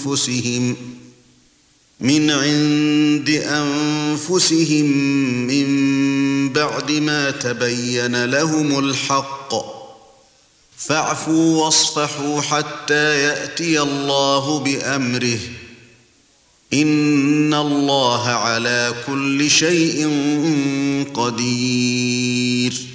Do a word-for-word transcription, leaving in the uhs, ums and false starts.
أنفسهم من عند أنفسهم من بعد ما تبين لهم الحق فاعفوا واصفحوا حتى يأتي الله بأمره إن الله على كل شيء قدير